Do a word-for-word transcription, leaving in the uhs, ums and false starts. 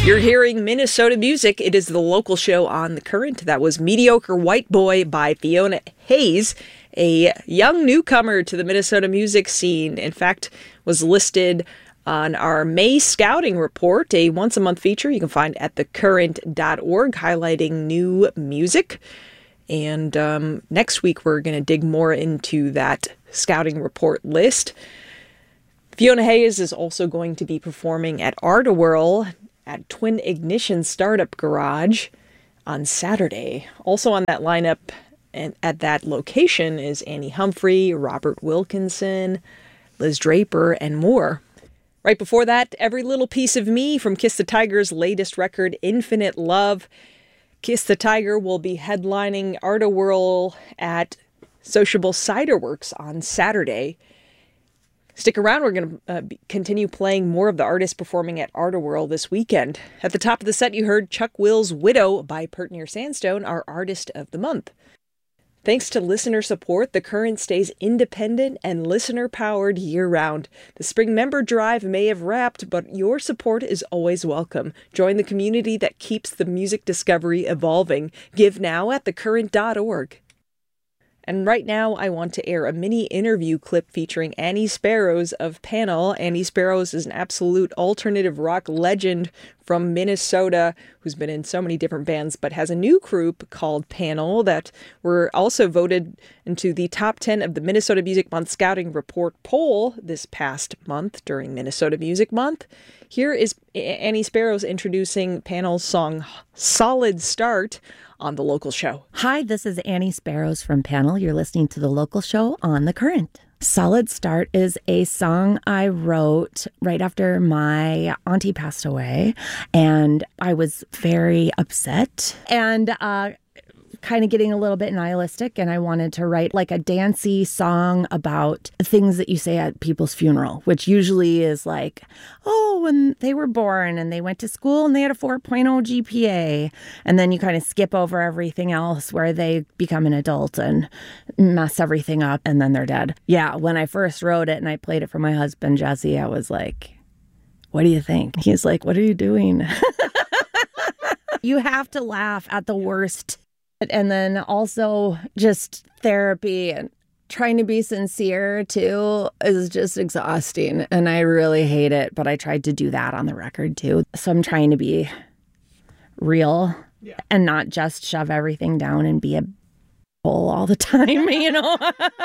You're hearing Minnesota music. It is the local show on The Current. That was Mediocre White Boy by Fiona Hayes, a young newcomer to the Minnesota music scene. In fact, was listed on our May Scouting Report, a once-a-month feature you can find at the current dot org, highlighting new music. And um, next week, we're going to dig more into that Scouting Report list. Fiona Hayes is also going to be performing at Art-A-Whirl at Twin Ignition Startup Garage on Saturday. Also on that lineup and at that location is Annie Humphrey, Robert Wilkinson, Liz Draper, and more. Right before that, Every Little Piece of Me from Kiss the Tiger's latest record, Infinite Love. Kiss the Tiger will be headlining Art-A-Whirl at Sociable Cider Works on Saturday. Stick around, we're going to uh, continue playing more of the artists performing at Art-A-Whirl this weekend. At the top of the set, you heard Chuck Will's Widow by Pert Near Sandstone, our Artist of the Month. Thanks to listener support, The Current stays independent and listener-powered year-round. The spring member drive may have wrapped, but your support is always welcome. Join the community that keeps the music discovery evolving. Give now at the current dot org. And right now, I want to air a mini interview clip featuring Annie Sparrows of Panel. Annie Sparrows is an absolute alternative rock legend from Minnesota who's been in so many different bands, but has a new group called Panel that were also voted into the top ten of the Minnesota Music Month Scouting Report poll this past month during Minnesota Music Month. Here is Annie Sparrows introducing Panel's song Solid Start on the local show. Hi, this is Annie Sparrows from Panel. You're listening to the local show on The Current. Solid Start is a song I wrote right after my auntie passed away, and I was very upset and uh, kind of getting a little bit nihilistic, and I wanted to write like a dancey song about things that you say at people's funeral, which usually is like, oh, when they were born and they went to school and they had a four point oh G P A, and then you kind of skip over everything else where they become an adult and mess everything up and then they're dead. Yeah, when I first wrote it and I played it for my husband, Jesse, I was like, what do you think? He's like, what are you doing? You have to laugh at the worst. And then also just therapy and trying to be sincere too is just exhausting. And I really hate it. But I tried to do that on the record too. So I'm trying to be real yeah. and not just shove everything down and be a bull all the time, you know?